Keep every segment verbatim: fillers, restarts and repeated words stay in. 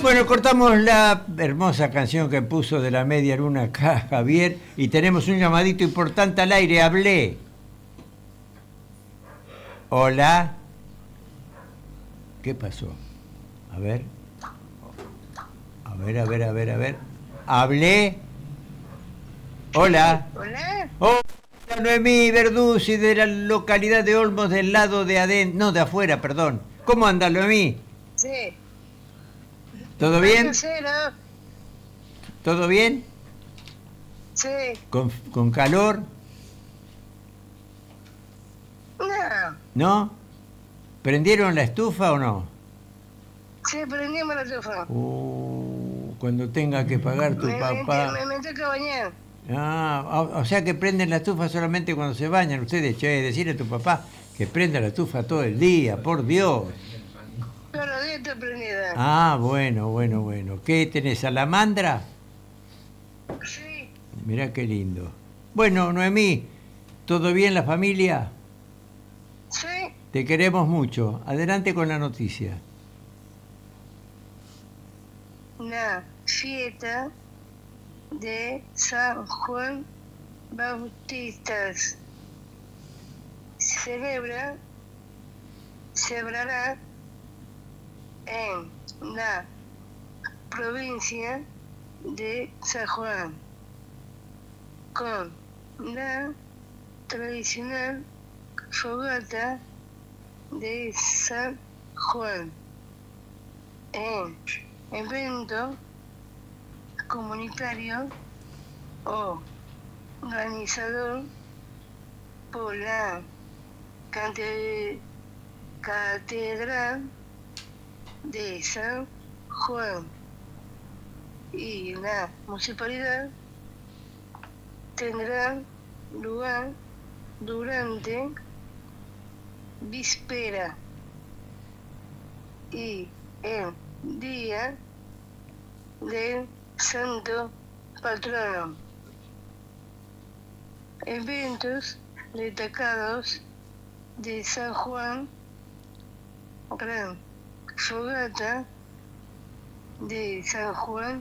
Bueno, cortamos la hermosa canción que puso de la media luna acá Javier y tenemos un llamadito importante al aire. Hablé. Hola. ¿Qué pasó? A ver. A ver, a ver, a ver, a ver. Hablé. Hola. Hola. Hola, Noemí Verduzzi de la localidad de Olmos del lado de adentro, no, de afuera, perdón. ¿Cómo anda, Noemí? Sí. ¿Todo bien? No sé, ¿no? ¿Todo bien? Sí. ¿Con, con calor? No. ¿No? ¿Prendieron la estufa o no? Sí, prendimos la estufa. Uh, cuando tenga que pagar tu me, papá... Me, me, me toca bañar. Ah, o, o sea que prenden la estufa solamente cuando se bañan ustedes. Che, decirle a tu papá que prenda la estufa todo el día, por Dios. Todos los días está prendida. Ah, bueno, bueno, bueno. ¿Qué tenés, salamandra? Sí. Mirá qué lindo. Bueno, Noemí, ¿todo bien la familia? Sí. Te queremos mucho. Adelante con la noticia. La fiesta de San Juan Bautista celebra, celebrará en la provincia de San Juan con la tradicional fogata de San Juan en evento comunitario o organizado por la Catedral de San Juan y la municipalidad tendrá lugar durante víspera y el día del santo patrono. Eventos destacados de San Juan, gran fogata de San Juan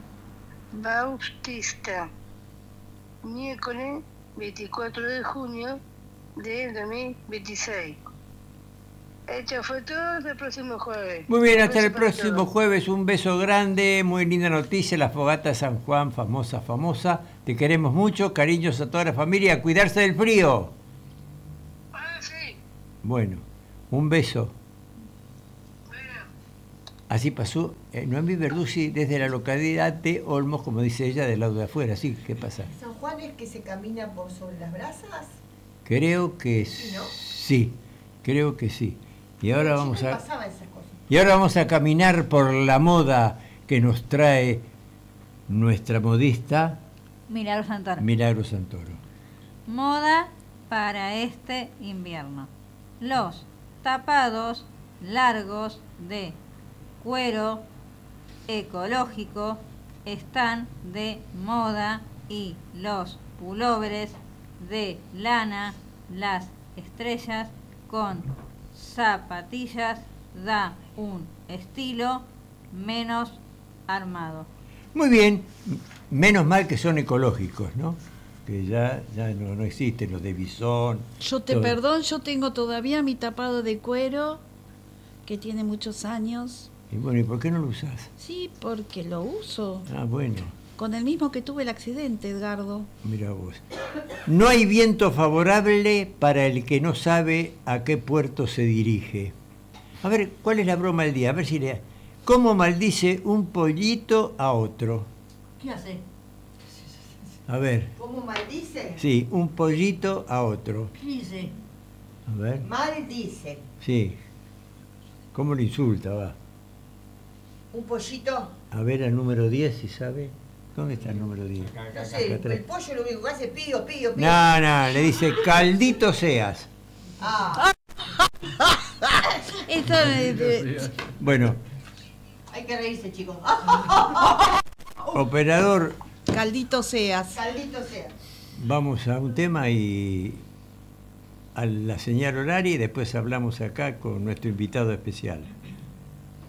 Bautista, miércoles veinticuatro de junio de dos mil veintiséis. Esto fue todo, hasta el próximo jueves. Muy bien, hasta el próximo jueves. Un beso grande, muy linda noticia, la fogata de San Juan, famosa, famosa. Te queremos mucho, cariños a toda la familia, cuidarse del frío. Ah, sí. Bueno, un beso. Bueno. Así pasó eh, Noemí Verduzzi desde la localidad de Olmos, como dice ella, del lado de afuera. ¿Sí? ¿Qué pasa? ¿San Juan es que se camina por sobre las brasas? Creo que sí, ¿no? sí, creo que sí. Y ahora vamos a pasaba esas cosas. Y ahora vamos a caminar por la moda que nos trae nuestra modista Milagro Santoro. Milagro Santoro. Moda para este invierno. Los tapados largos de cuero ecológico están de moda y los pulóveres de lana, las estrellas con zapatillas da un estilo menos armado. Muy bien, menos mal que son ecológicos, ¿no? Que ya, ya no, no existen los de bisón. Yo te todo. perdón, yo tengo todavía mi tapado de cuero, que tiene muchos años. Y bueno, ¿y por qué no lo usás? Sí, porque lo uso. Ah, bueno. Con el mismo que tuve el accidente, Edgardo. Mira vos. No hay viento favorable para el que no sabe a qué puerto se dirige. A ver, ¿cuál es la broma del día? A ver si le... ¿Cómo maldice un pollito a otro? ¿Qué hace? A ver. ¿Cómo maldice? Sí, un pollito a otro. ¿Qué dice? A ver. Maldice. Sí. ¿Cómo lo insulta, va? ¿Un pollito? A ver, al número diez, si sabe. ¿Dónde está el número diez? No sé, el pollo lo único que hace pío, pío, pío. No, no, le dice caldito seas. Ah. Esto de... Bueno. Hay que reírse, chicos. Operador. Caldito seas. Caldito sea. Vamos a un tema y a la señal horaria y después hablamos acá con nuestro invitado especial.